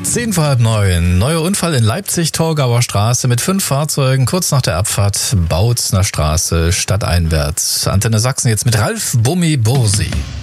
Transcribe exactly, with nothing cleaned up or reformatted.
Zehn vor halb neun. Neuer Unfall in Leipzig, Torgauer Straße mit fünf Fahrzeugen kurz nach der Abfahrt Bautzner Straße stadteinwärts. Antenne Sachsen jetzt mit Ralf Bummi Bursi.